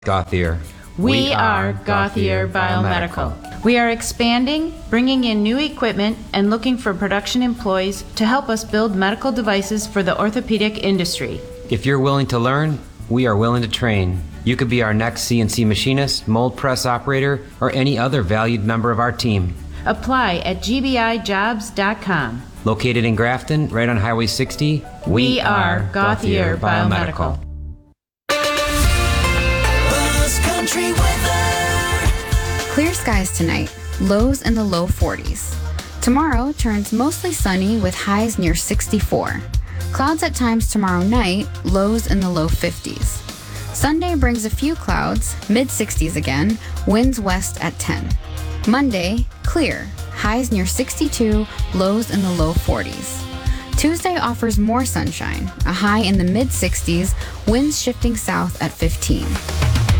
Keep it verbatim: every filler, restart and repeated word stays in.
Gauthier. We are Gauthier Biomedical. We are expanding, bringing in new equipment, and looking for production employees to help us build medical devices for the orthopedic industry. If you're willing to learn, we are willing to train. You could be our next C N C machinist, mold press operator, or any other valued member of our team. Apply at g b i jobs dot com. Located in Grafton, right on Highway sixty, we, we are Gauthier Biomedical. Clear skies tonight, lows in the low forties. Tomorrow turns mostly sunny with highs near sixty-four. Clouds at times tomorrow night, lows in the low fifties. Sunday brings a few clouds, mid sixties again, winds west at ten. Monday, clear, highs near sixty-two, lows in the low forties. Tuesday offers more sunshine, a high in the mid sixties, winds shifting south at fifteen.